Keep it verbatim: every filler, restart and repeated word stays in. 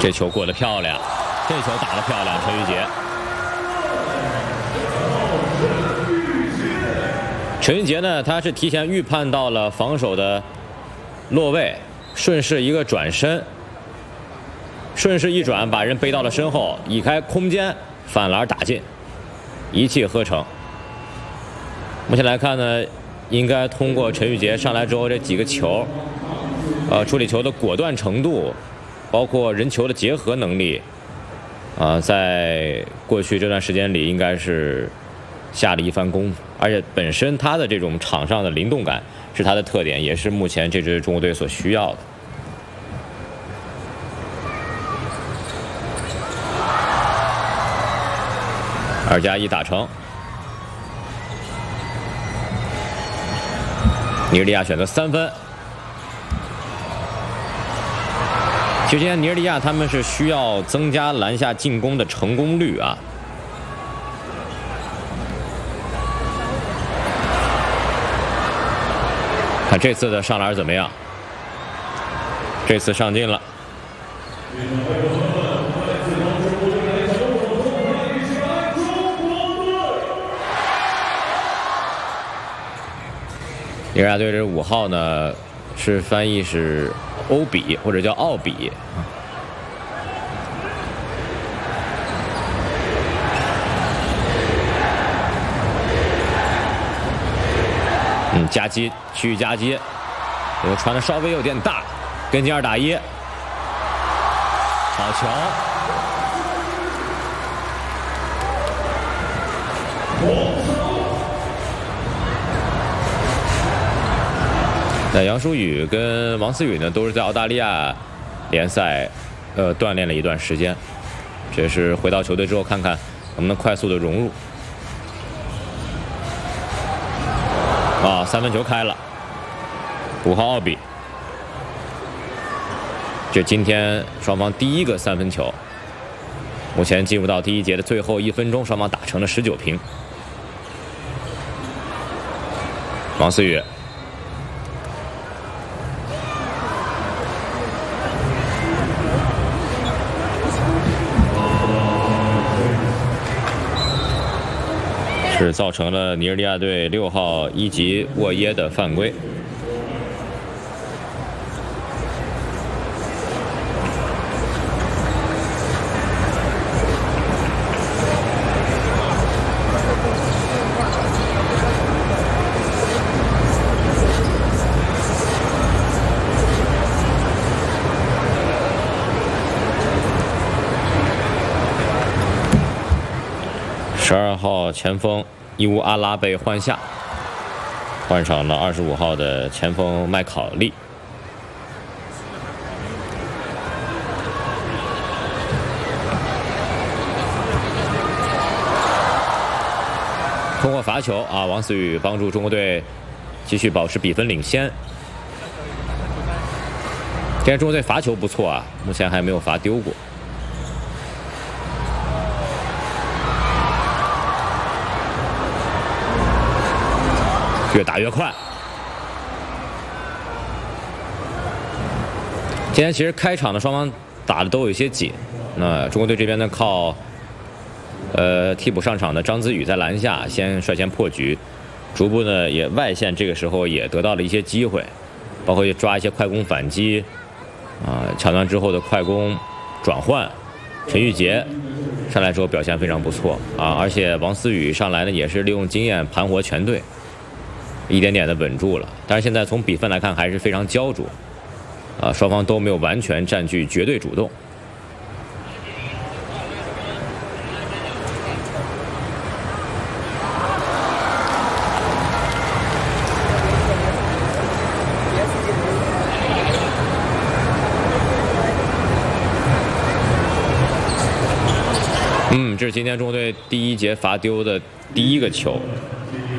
这球过得漂亮，这球打得漂亮，陈玉洁。陈玉洁呢，他是提前预判到了防守的落位，顺势一个转身，顺势一转，把人背到了身后，移开空间，反篮打进，一气呵成。目前来看呢，应该通过陈玉洁上来之后这几个球，呃，处理球的果断程度。 包括人球的结合能力，啊、呃，在过去这段时间里，应该是下了一番功夫。而且本身他的这种场上的灵动感是他的特点，也是目前这支中国队所需要的。二加一打成，尼日利亚选择三分。 其实今天尼日利亚他们是需要增加篮下进攻的成功率啊。看这次的上篮怎么样？这次上进了。尼日利亚队这五号呢，是翻译是。 欧比或者叫奥比，嗯，夹击区域夹击，这个传的稍微有点大，跟进二打一，好球！那杨舒宇跟王思雨呢，都是在澳大利亚联赛，呃，锻炼了一段时间。这是回到球队之后，看看能不能快速的融入。啊，三分球开了，五号奥比，这今天双方第一个三分球。目前进入到第一节的最后一分钟，双方打成了十九平。王思雨。 是造成了尼日利亚队六号伊吉沃耶的犯规。十二号前锋伊乌阿拉被换下，换上了二十五号的前锋麦考利。通过罚球啊，王思雨帮助中国队继续保持比分领先。今天中国队罚球不错啊，目前还没有罚丢过。 越打越快。今天其实开场的双方打的都有一些紧，那中国队这边呢靠，呃替补上场的张子宇在篮下先率先破局，逐步呢也外线这个时候也得到了一些机会，包括抓一些快攻反击，啊、呃、抢断之后的快攻转换，陈玉洁上来之后表现非常不错啊，而且王思雨上来呢也是利用经验盘活全队。 一点点的稳住了，但是现在从比分来看还是非常焦灼，啊，双方都没有完全占据绝对主动。嗯，这是今天中国队第一节罚丢的第一个球。